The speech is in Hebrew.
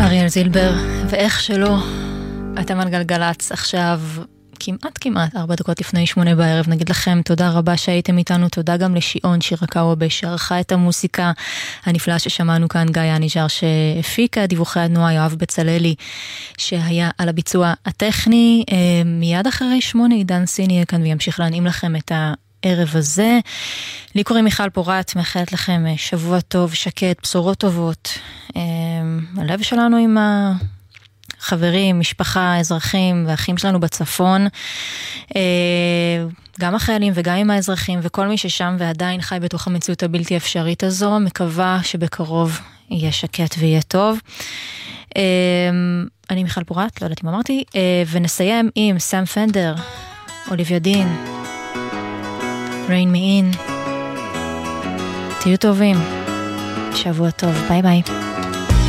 אריאל זילבר, ואיך שלא, אתם על גלגלץ עכשיו כמעט 4 דקות לפני 8 בערב. נגיד לכם תודה רבה שהייתם איתנו, תודה גם לשיעון שירקאווה שערכה את המוסיקה הנפלאה ששמענו כאן, גיא אניג'ר שהפיקה, דיווחי התנועה יואב בצללי שהיה על הביצוע הטכני. מיד אחרי 8 עידן סיני יהיה כאן וימשיך להנעים לכם את הערב הזה. לי קוראים מיכל פורט, מאחלת לכם שבוע טוב, שקט, בשורות טובות. הלב שלנו עם חברים, משפחה, אזרחים ואחים שלנו בצפון, גם החיילים וגם עם האזרחים וכל מי ששם ועדיין חי בתוך המציאות הבלתי אפשרית הזו. מקווה שבקרוב יהיה שקט ויהיה טוב. אני מיכל פורט, לא יודעת אם אמרתי, ונסיים עם סם פנדר, אוליביה דין, Rain Me In. תהיו טובים, שבוע טוב, ביי ביי.